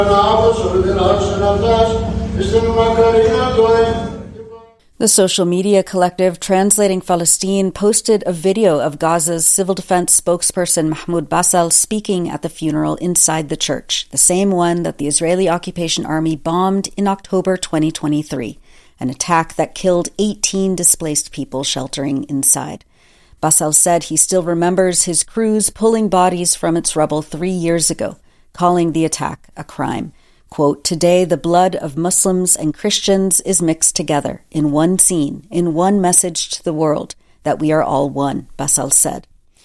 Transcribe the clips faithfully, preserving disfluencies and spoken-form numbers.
The social media collective Translating Palestine posted a video of Gaza's civil defense spokesperson Mahmoud Basal speaking at the funeral inside the church, the same one that the Israeli occupation army bombed in October twenty twenty-three, an attack that killed eighteen displaced people sheltering inside. Basal said he still remembers his crews pulling bodies from its rubble three years ago, calling the attack a crime. Quote, "Today the blood of Muslims and Christians is mixed together in one scene, in one message to the world, that we are all one," Basal said.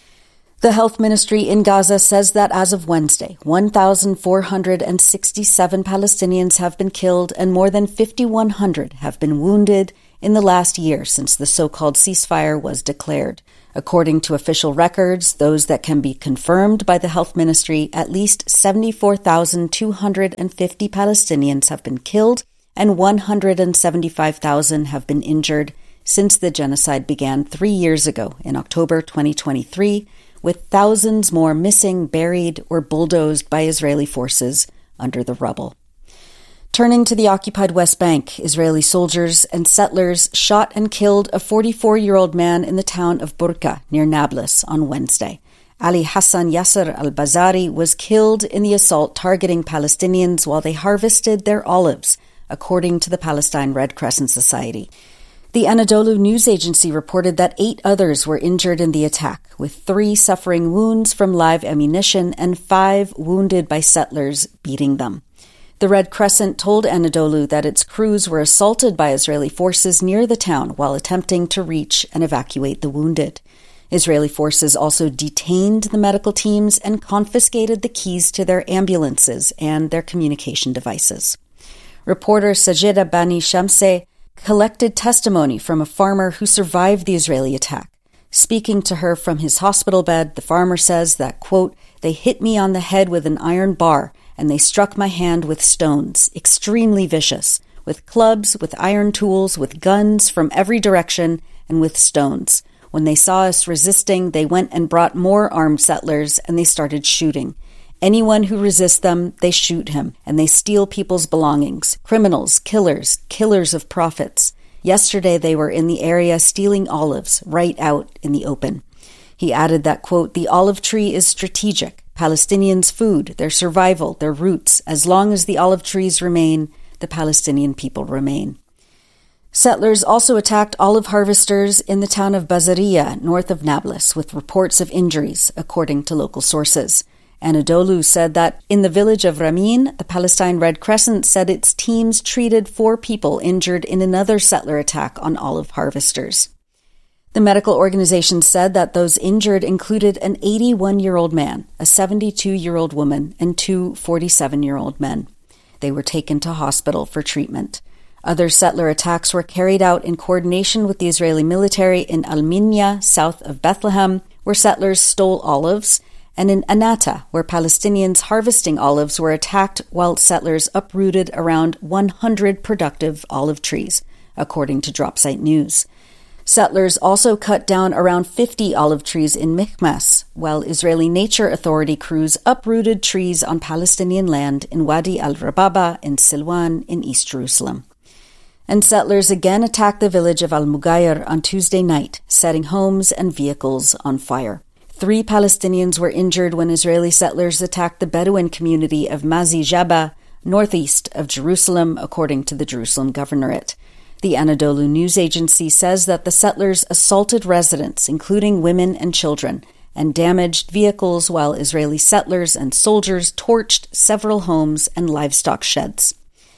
The health ministry in Gaza says that as of Wednesday, one thousand four hundred sixty-seven Palestinians have been killed and more than five thousand one hundred have been wounded in the last year since the so-called ceasefire was declared. According to official records, those that can be confirmed by the health ministry, at least seventy-four thousand two hundred fifty Palestinians have been killed and one hundred seventy-five thousand have been injured since the genocide began three years ago in October twenty twenty-three, with thousands more missing, buried, or bulldozed by Israeli forces under the rubble. Turning to the occupied West Bank, Israeli soldiers and settlers shot and killed a forty-four-year-old man in the town of Burqa near Nablus on Wednesday. Ali Hassan Yasser al-Bazari was killed in the assault targeting Palestinians while they harvested their olives, according to the Palestine Red Crescent Society. The Anadolu news agency reported that eight others were injured in the attack, with three suffering wounds from live ammunition and five wounded by settlers beating them. The Red Crescent told Anadolu that its crews were assaulted by Israeli forces near the town while attempting to reach and evacuate the wounded. Israeli forces also detained the medical teams and confiscated the keys to their ambulances and their communication devices. Reporter Sajida Bani Shamse collected testimony from a farmer who survived the Israeli attack. Speaking to her from his hospital bed, the farmer says that, quote, "They hit me on the head with an iron bar, and they struck my hand with stones, extremely vicious, with clubs, with iron tools, with guns from every direction, and with stones. When they saw us resisting, they went and brought more armed settlers, and they started shooting. Anyone who resists them, they shoot him, and they steal people's belongings. Criminals, killers, killers of prophets. Yesterday they were in the area stealing olives, right out in the open." He added that, quote, "The olive tree is strategic. Palestinians' food, their survival, their roots. As long as the olive trees remain, the Palestinian people remain." Settlers also attacked olive harvesters in the town of Bazariya, north of Nablus, with reports of injuries, according to local sources. Anadolu said that in the village of Ramin, the Palestine Red Crescent said its teams treated four people injured in another settler attack on olive harvesters. The medical organization said that those injured included an eighty-one-year-old man, a seventy-two-year-old woman, and two forty-seven-year-old men. They were taken to hospital for treatment. Other settler attacks were carried out in coordination with the Israeli military in Al-Minya, south of Bethlehem, where settlers stole olives, and in Anata, where Palestinians harvesting olives were attacked while settlers uprooted around one hundred productive olive trees, according to Dropsite News. Settlers also cut down around fifty olive trees in Michmas, while Israeli Nature Authority crews uprooted trees on Palestinian land in Wadi al-Rababa in Silwan in East Jerusalem. And settlers again attacked the village of Al-Mugayr on Tuesday night, setting homes and vehicles on fire. Three Palestinians were injured when Israeli settlers attacked the Bedouin community of Mazi Jaba, northeast of Jerusalem, according to the Jerusalem Governorate. The Anadolu news agency says that the settlers assaulted residents, including women and children, and damaged vehicles while Israeli settlers and soldiers torched several homes and livestock sheds.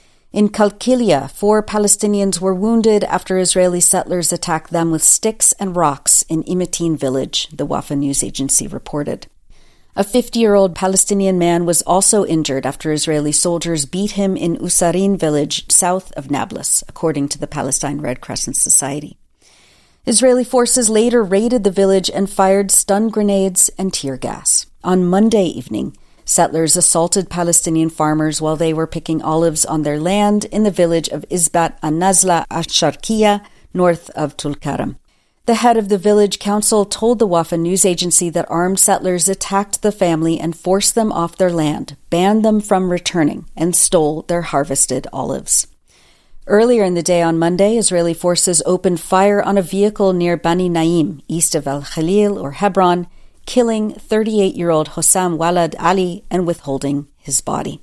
In Kalkilia, four Palestinians were wounded after Israeli settlers attacked them with sticks and rocks in Imitin village, the Wafa news agency reported. A fifty-year-old Palestinian man was also injured after Israeli soldiers beat him in Usarin village south of Nablus, according to the Palestine Red Crescent Society. Israeli forces later raided the village and fired stun grenades and tear gas. On Monday evening, settlers assaulted Palestinian farmers while they were picking olives on their land in the village of Izbat an-Nazla ash-Sharkiya, north of Tulkarem. The head of the village council told the Wafa news agency that armed settlers attacked the family and forced them off their land, banned them from returning, and stole their harvested olives. Earlier in the day on Monday, Israeli forces opened fire on a vehicle near Bani Naim, east of Al Khalil or Hebron, killing thirty-eight-year-old Hossam Walad Ali and withholding his body.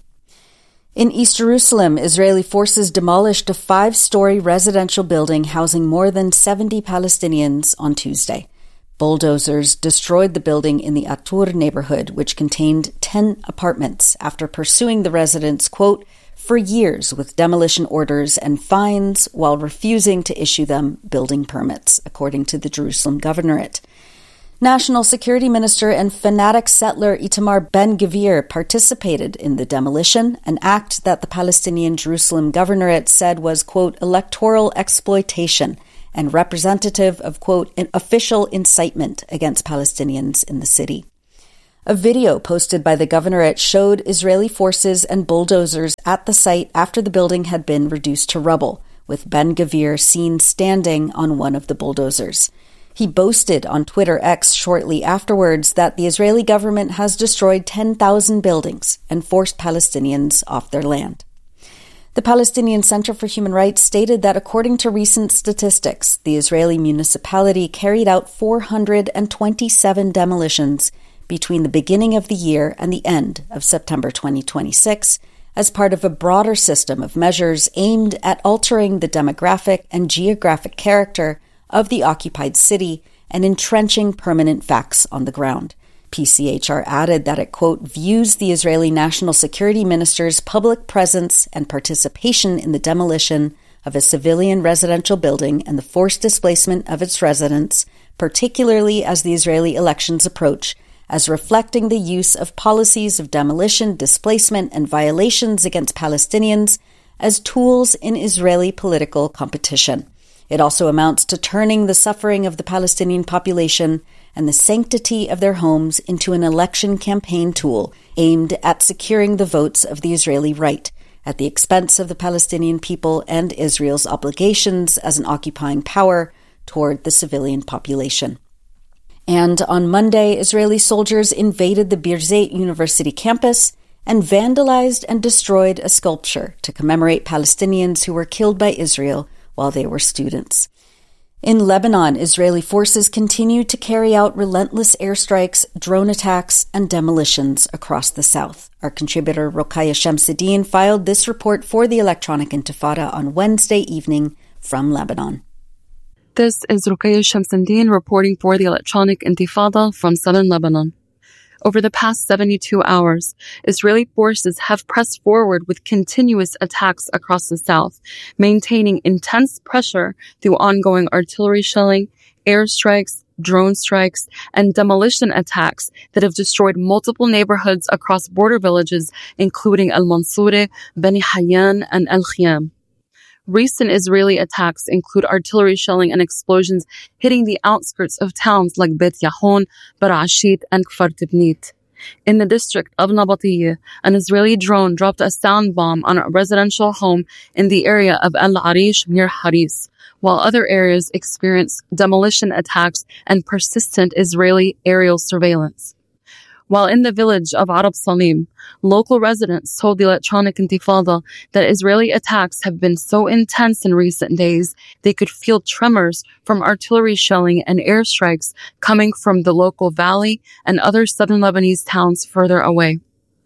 In East Jerusalem, Israeli forces demolished a five-story residential building housing more than seventy Palestinians on Tuesday. Bulldozers destroyed the building in the Atur neighborhood, which contained ten apartments, after pursuing the residents, quote, for years with demolition orders and fines while refusing to issue them building permits, according to the Jerusalem Governorate. National Security Minister and fanatic settler Itamar Ben-Gvir participated in the demolition, an act that the Palestinian Jerusalem Governorate said was, quote, electoral exploitation and representative of, quote, an official incitement against Palestinians in the city. A video posted by the Governorate showed Israeli forces and bulldozers at the site after the building had been reduced to rubble, with Ben-Gvir seen standing on one of the bulldozers. He boasted on Twitter X shortly afterwards that the Israeli government has destroyed ten thousand buildings and forced Palestinians off their land. The Palestinian Center for Human Rights stated that according to recent statistics, the Israeli municipality carried out four hundred twenty-seven demolitions between the beginning of the year and the end of September twenty twenty-six, as part of a broader system of measures aimed at altering the demographic and geographic character of the occupied city and entrenching permanent facts on the ground. P C H R added that it, quote, views the Israeli National Security Minister's public presence and participation in the demolition of a civilian residential building and the forced displacement of its residents, particularly as the Israeli elections approach, as reflecting the use of policies of demolition, displacement, and violations against Palestinians as tools in Israeli political competition. It also amounts to turning the suffering of the Palestinian population and the sanctity of their homes into an election campaign tool aimed at securing the votes of the Israeli right, at the expense of the Palestinian people and Israel's obligations as an occupying power toward the civilian population. And on Monday, Israeli soldiers invaded the Birzeit University campus and vandalized and destroyed a sculpture to commemorate Palestinians who were killed by Israel while they were students. In Lebanon, Israeli forces continue to carry out relentless airstrikes, drone attacks, and demolitions across the south. Our contributor Rokaya Shamsuddin filed this report for the Electronic Intifada on Wednesday evening from Lebanon. This is Rokaya Shamsuddin reporting for the Electronic Intifada from southern Lebanon. Over the past seventy-two hours, Israeli forces have pressed forward with continuous attacks across the south, maintaining intense pressure through ongoing artillery shelling, airstrikes, drone strikes, and demolition attacks that have destroyed multiple neighborhoods across border villages, including Al-Mansoureh, Bani Hayyan, and Al-Khiyam. Recent Israeli attacks include artillery shelling and explosions hitting the outskirts of towns like Bet Yahon, Barashit, and Kfar Tibnit. In the district of Nabatiyeh, an Israeli drone dropped a sound bomb on a residential home in the area of Al Arish near Haris, while other areas experienced demolition attacks and persistent Israeli aerial surveillance. While in the village of Arab Salim, local residents told the Electronic Intifada that Israeli attacks have been so intense in recent days they could feel tremors from artillery shelling and airstrikes coming from the local valley and other southern Lebanese towns further away.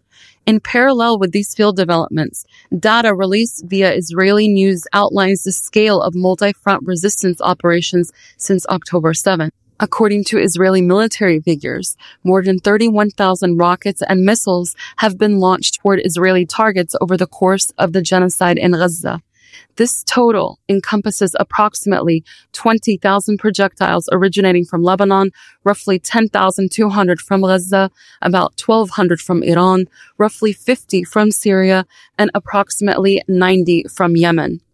In parallel with these field developments, data released via Israeli news outlines the scale of multi-front resistance operations since October seventh. According to Israeli military figures, more than thirty-one thousand rockets and missiles have been launched toward Israeli targets over the course of the genocide in Gaza. This total encompasses approximately twenty thousand projectiles originating from Lebanon, roughly ten thousand two hundred from Gaza, about twelve hundred from Iran, roughly fifty from Syria, and approximately ninety from Yemen.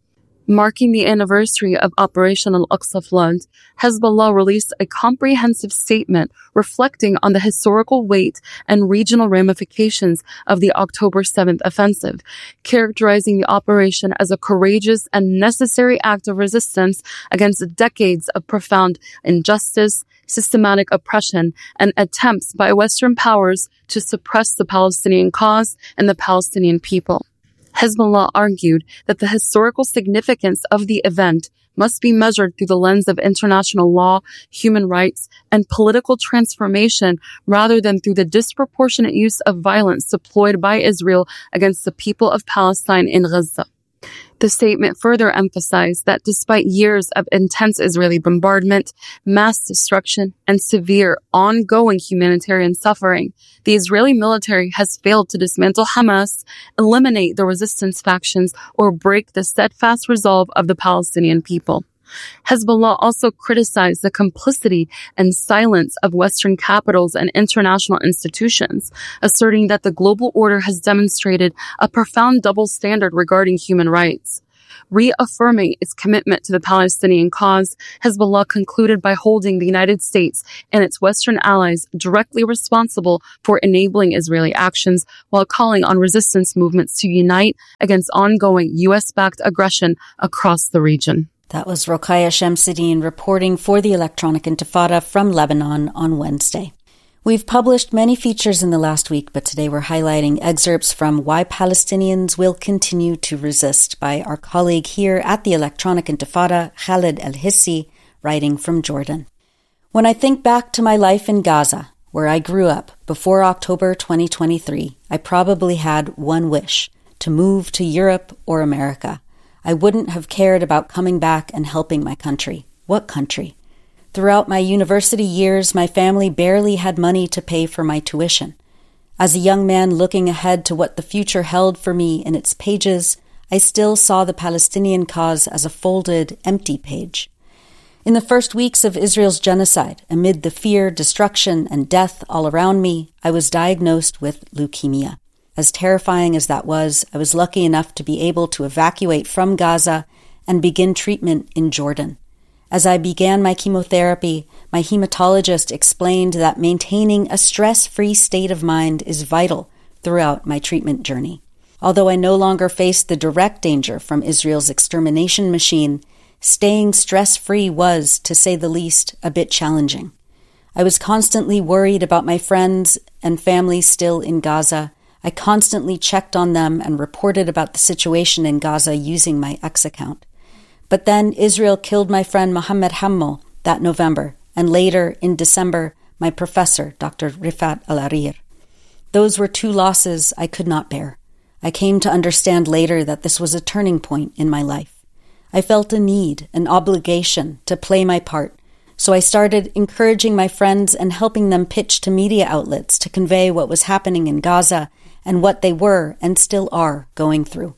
Marking the anniversary of Operation Al-Aqsa Flood, Hezbollah released a comprehensive statement reflecting on the historical weight and regional ramifications of the October seventh offensive, characterizing the operation as a courageous and necessary act of resistance against decades of profound injustice, systematic oppression, and attempts by Western powers to suppress the Palestinian cause and the Palestinian people. Hezbollah argued that the historical significance of the event must be measured through the lens of international law, human rights, and political transformation rather than through the disproportionate use of violence deployed by Israel against the people of Palestine in Gaza. The statement further emphasized that despite years of intense Israeli bombardment, mass destruction, and severe ongoing humanitarian suffering, the Israeli military has failed to dismantle Hamas, eliminate the resistance factions, or break the steadfast resolve of the Palestinian people. Hezbollah also criticized the complicity and silence of Western capitals and international institutions, asserting that the global order has demonstrated a profound double standard regarding human rights. Reaffirming its commitment to the Palestinian cause, Hezbollah concluded by holding the United States and its Western allies directly responsible for enabling Israeli actions while calling on resistance movements to unite against ongoing U S-backed aggression across the region. That was Rokhaya Shamsuddin reporting for the Electronic Intifada from Lebanon on Wednesday. We've published many features in the last week, but today we're highlighting excerpts from Why Palestinians Will Continue to Resist by our colleague here at the Electronic Intifada, Khaled El-Hissi, writing from Jordan. When I think back to my life in Gaza, where I grew up before October twenty twenty-three, I probably had one wish, to move to Europe or America. I wouldn't have cared about coming back and helping my country. What country? Throughout my university years, my family barely had money to pay for my tuition. As a young man looking ahead to what the future held for me in its pages, I still saw the Palestinian cause as a folded, empty page. In the first weeks of Israel's genocide, amid the fear, destruction, and death all around me, I was diagnosed with leukemia. As terrifying as that was, I was lucky enough to be able to evacuate from Gaza and begin treatment in Jordan. As I began my chemotherapy, my hematologist explained that maintaining a stress-free state of mind is vital throughout my treatment journey. Although I no longer faced the direct danger from Israel's extermination machine, staying stress-free was, to say the least, a bit challenging. I was constantly worried about my friends and family still in Gaza. I constantly checked on them and reported about the situation in Gaza using my X account. But then Israel killed my friend Mohammed Hammo that November, and later, in December, my professor, Doctor Rifat Al-Arir. Those were two losses I could not bear. I came to understand later that this was a turning point in my life. I felt a need, an obligation to play my part, so I started encouraging my friends and helping them pitch to media outlets to convey what was happening in Gaza and what they were and still are going through.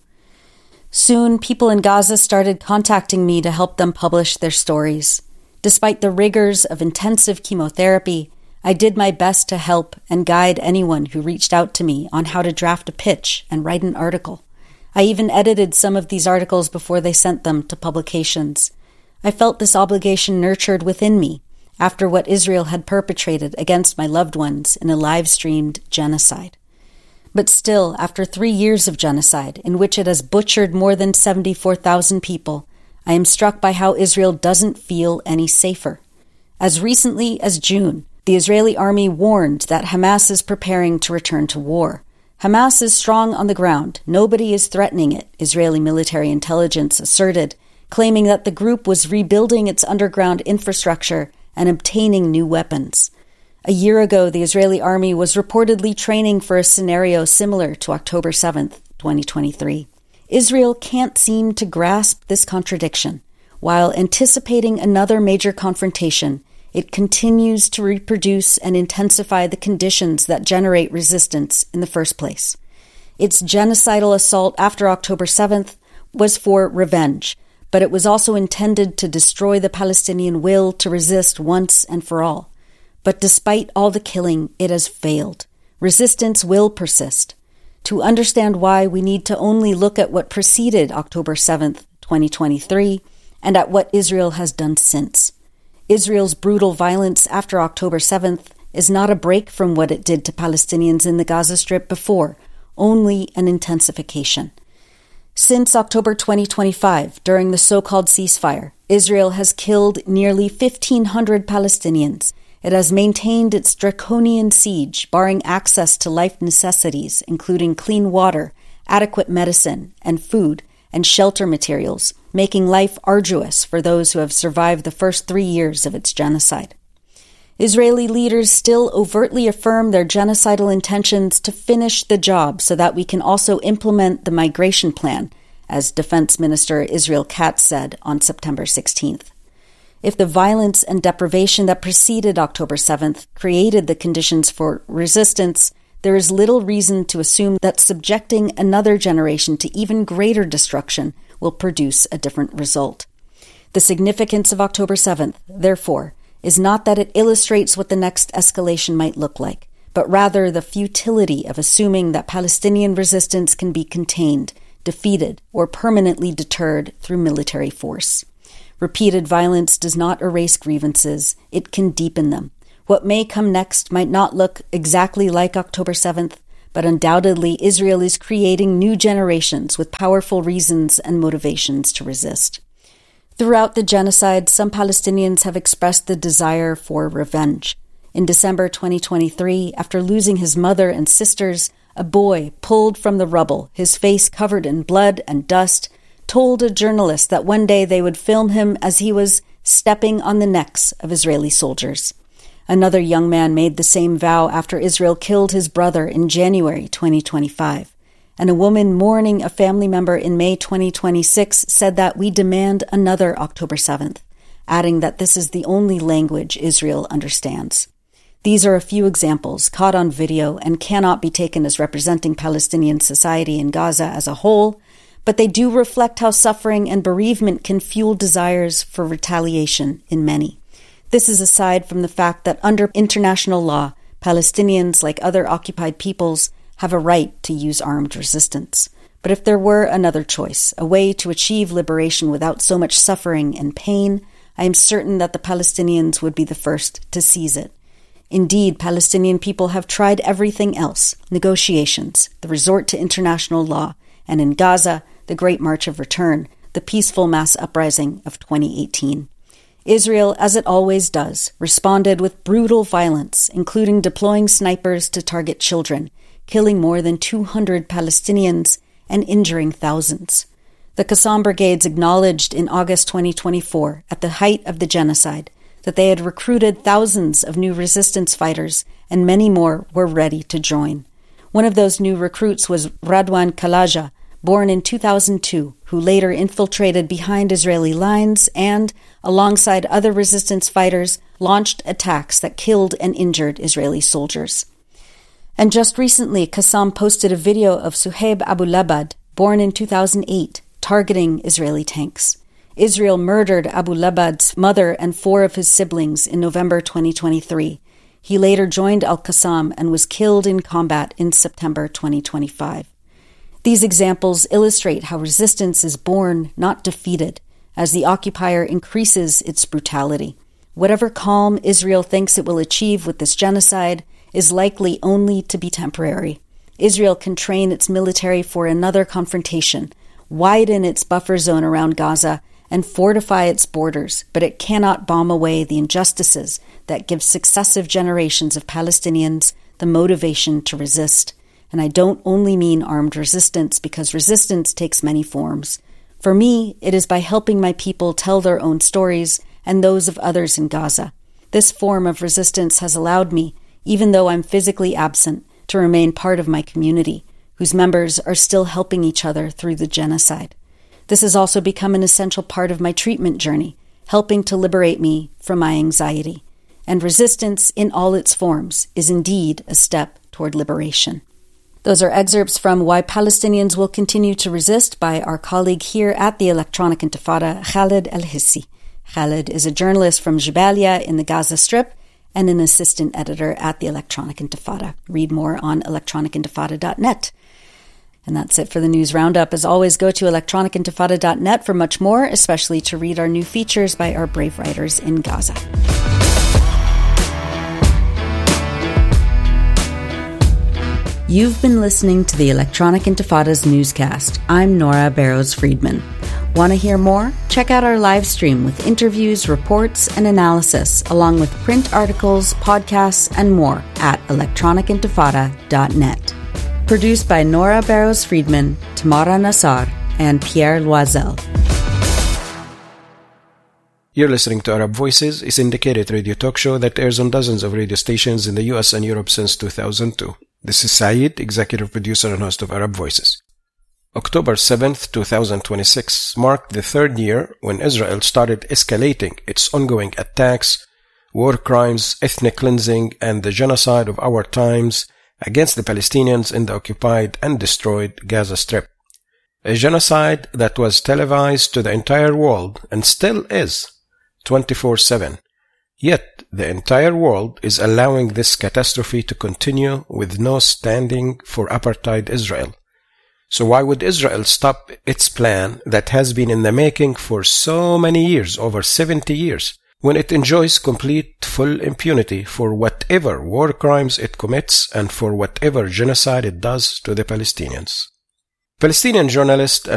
Soon, people in Gaza started contacting me to help them publish their stories. Despite the rigors of intensive chemotherapy, I did my best to help and guide anyone who reached out to me on how to draft a pitch and write an article. I even edited some of these articles before they sent them to publications. I felt this obligation nurtured within me after what Israel had perpetrated against my loved ones in a live-streamed genocide. But still, after three years of genocide, in which it has butchered more than seventy-four thousand people, I am struck by how Israel doesn't feel any safer. As recently as June, the Israeli army warned that Hamas is preparing to return to war. Hamas is strong on the ground. Nobody is threatening it, Israeli military intelligence asserted, claiming that the group was rebuilding its underground infrastructure and obtaining new weapons. A year ago, the Israeli army was reportedly training for a scenario similar to October seventh, twenty twenty-three. Israel can't seem to grasp this contradiction. While anticipating another major confrontation, it continues to reproduce and intensify the conditions that generate resistance in the first place. Its genocidal assault after October seventh was for revenge, but it was also intended to destroy the Palestinian will to resist once and for all. But despite all the killing, it has failed. Resistance will persist. To understand why, we need to only look at what preceded October seventh, twenty twenty-three, and at what Israel has done since. Israel's brutal violence after October seventh is not a break from what it did to Palestinians in the Gaza Strip before, only an intensification. Since October twenty twenty-five, during the so-called ceasefire, Israel has killed nearly fifteen hundred Palestinians. It has maintained its draconian siege, barring access to life necessities, including clean water, adequate medicine and food, and shelter materials, making life arduous for those who have survived the first three years of its genocide. Israeli leaders still overtly affirm their genocidal intentions to finish the job so that we can also implement the migration plan, as Defense Minister Israel Katz said on September sixteenth. If the violence and deprivation that preceded October seventh created the conditions for resistance, there is little reason to assume that subjecting another generation to even greater destruction will produce a different result. The significance of October seventh, therefore, is not that it illustrates what the next escalation might look like, but rather the futility of assuming that Palestinian resistance can be contained, defeated, or permanently deterred through military force. Repeated violence does not erase grievances, it can deepen them. What may come next might not look exactly like October seventh, but undoubtedly Israel is creating new generations with powerful reasons and motivations to resist. Throughout the genocide, some Palestinians have expressed the desire for revenge. In December twenty twenty-three, after losing his mother and sisters, a boy pulled from the rubble, his face covered in blood and dust, told a journalist that one day they would film him as he was stepping on the necks of Israeli soldiers. Another young man made the same vow after Israel killed his brother in January twenty twenty-five. And a woman mourning a family member in May twenty twenty-six said that we demand another October seventh, adding that this is the only language Israel understands. These are a few examples caught on video and cannot be taken as representing Palestinian society in Gaza as a whole, but they do reflect how suffering and bereavement can fuel desires for retaliation in many. This is aside from the fact that under international law, Palestinians, like other occupied peoples, have a right to use armed resistance. But if there were another choice, a way to achieve liberation without so much suffering and pain, I am certain that the Palestinians would be the first to seize it. Indeed, Palestinian people have tried everything else, negotiations, the resort to international law, and in Gaza, the Great March of Return, the peaceful mass uprising of twenty eighteen. Israel, as it always does, responded with brutal violence, including deploying snipers to target children, killing more than two hundred Palestinians and injuring thousands. The Qassam Brigades acknowledged in August twenty twenty-four, at the height of the genocide, that they had recruited thousands of new resistance fighters and many more were ready to join. One of those new recruits was Radwan Kalaja, born in two thousand two, who later infiltrated behind Israeli lines and, alongside other resistance fighters, launched attacks that killed and injured Israeli soldiers. And just recently, Qassam posted a video of Suhaib Abu Labad, born in two thousand eight, targeting Israeli tanks. Israel murdered Abu Labad's mother and four of his siblings in November twenty twenty-three. He later joined Al-Qassam and was killed in combat in September twenty twenty-five. These examples illustrate how resistance is born, not defeated, as the occupier increases its brutality. Whatever calm Israel thinks it will achieve with this genocide is likely only to be temporary. Israel can train its military for another confrontation, widen its buffer zone around Gaza, and fortify its borders, but it cannot bomb away the injustices that give successive generations of Palestinians the motivation to resist. And I don't only mean armed resistance, because resistance takes many forms. For me, it is by helping my people tell their own stories and those of others in Gaza. This form of resistance has allowed me, even though I'm physically absent, to remain part of my community, whose members are still helping each other through the genocide. This has also become an essential part of my treatment journey, helping to liberate me from my anxiety. And resistance, in all its forms, is indeed a step toward liberation. Those are excerpts from Why Palestinians Will Continue to Resist by our colleague here at the Electronic Intifada, Khaled El-Hissi. Khaled is a journalist from Jabalia in the Gaza Strip and an assistant editor at the Electronic Intifada. Read more on electronic intifada dot net. And that's it for the News Roundup. As always, go to electronic intifada dot net for much more, especially to read our new features by our brave writers in Gaza. You've been listening to the Electronic Intifada's newscast. I'm Nora Barrows-Friedman. Want to hear more? Check out our live stream with interviews, reports, and analysis, along with print articles, podcasts, and more at electronic intifada dot net. Produced by Nora Barrows-Friedman, Tamara Nassar, and Pierre Loisel. You're listening to Arab Voices, a syndicated radio talk show that airs on dozens of radio stations in the U S and Europe since two thousand two. This is Saeed, executive producer and host of Arab Voices. October seventh, twenty twenty-six marked the third year when Israel started escalating its ongoing attacks, war crimes, ethnic cleansing, and the genocide of our times against the Palestinians in the occupied and destroyed Gaza Strip. A genocide that was televised to the entire world and still is twenty-four seven. Yet the entire world is allowing this catastrophe to continue with no standing for apartheid Israel. So why would Israel stop its plan that has been in the making for so many years, over seventy years, when it enjoys complete full impunity for whatever war crimes it commits and for whatever genocide it does to the Palestinians? Palestinian journalist and